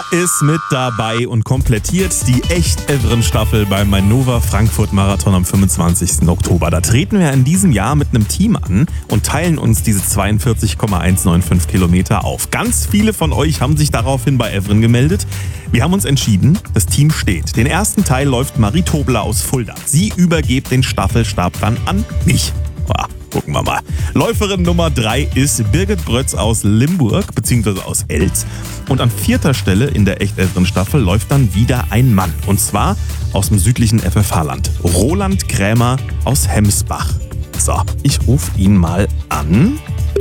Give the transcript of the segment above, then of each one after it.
ist mit dabei und komplettiert die Echt-Evren-Staffel beim Mainova Frankfurt Marathon am 25. Oktober. Da treten wir in diesem Jahr mit einem Team an und teilen uns diese 42,195 Kilometer auf. Ganz viele von euch haben sich daraufhin bei Evren gemeldet. Wir haben uns entschieden, das Team steht. Den ersten Teil läuft Marie Tobler aus Fulda. Sie übergibt den Staffelstab dann an mich. Gucken wir mal. Läuferin Nummer 3 ist Birgit Brötz aus Limburg bzw. aus Elz. Und an 4. Stelle in der Echt-Evren-Staffel läuft dann wieder ein Mann. Und zwar aus dem südlichen FFH-Land. Roland Krämer aus Hemsbach. So, ich rufe ihn mal an.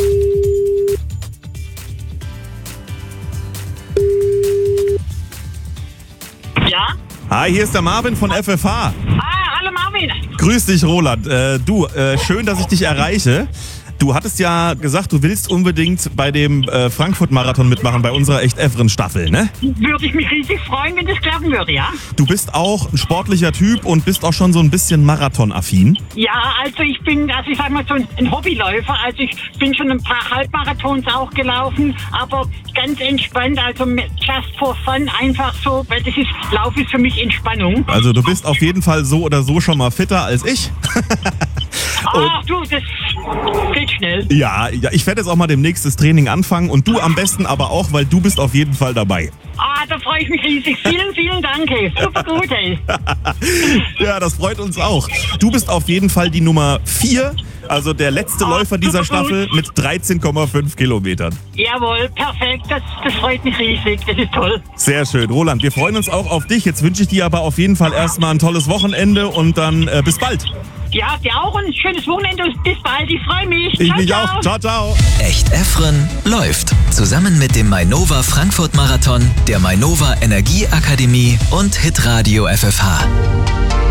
Ja? Hi, hier ist der Marvin von FFH. Hallo Marvin. Grüß dich, Roland. Schön, dass ich dich erreiche. Du hattest ja gesagt, du willst unbedingt bei dem Frankfurt-Marathon mitmachen, bei unserer Echt-Evren-Staffel, ne? Würde ich mich riesig freuen, wenn das klappen würde, ja? Du bist auch ein sportlicher Typ und bist auch schon so ein bisschen Marathon-affin. Ja, also ich sag mal so ein Hobbyläufer. Also ich bin schon ein paar Halbmarathons auch gelaufen, aber ganz entspannt, also just for fun, einfach so, weil Lauf ist für mich Entspannung. Also du bist auf jeden Fall so oder so schon mal fitter als ich. Ach du, das geht schnell. Ja, ich werde jetzt auch mal demnächst das Training anfangen und du am besten aber auch, weil du bist auf jeden Fall dabei. Da freue ich mich riesig. Vielen, vielen Dank. Super gut, ey. Ja, das freut uns auch. Du bist auf jeden Fall die Nummer 4, also der letzte Läufer dieser Staffel mit 13,5 Kilometern. Jawohl, perfekt. Das freut mich riesig. Das ist toll. Sehr schön. Roland, wir freuen uns auch auf dich. Jetzt wünsche ich dir aber auf jeden Fall erstmal ein tolles Wochenende und dann bis bald. Ja, dir auch ein schönes Wochenende und bis bald. Ich freue mich. Ich mich auch. Ciao, ciao. Echt-Evren läuft. Zusammen mit dem Mainova Frankfurt Marathon, der Mainova Energieakademie und Hitradio FFH.